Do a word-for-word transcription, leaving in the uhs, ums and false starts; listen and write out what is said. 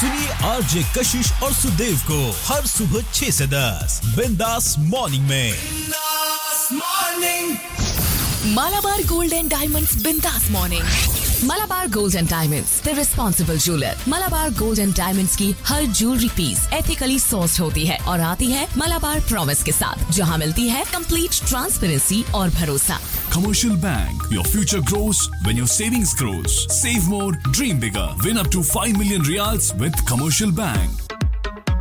सुनिए आरजे कशिश और सुदेव को हर सुबह छह से दस बिंदास मॉर्निंग में। Malabar Gold and Diamonds Bindas Morning. Malabar Gold and Diamonds, the responsible jeweler. Malabar Gold and Diamonds की हर jewelry piece ethically sourced होती है और आती है Malabar Promise के साथ, जहां मिलती है complete transparency और भरोसा. Commercial Bank. Your future grows when your savings grows. Save more, dream bigger. Win up to five million riyals with Commercial Bank.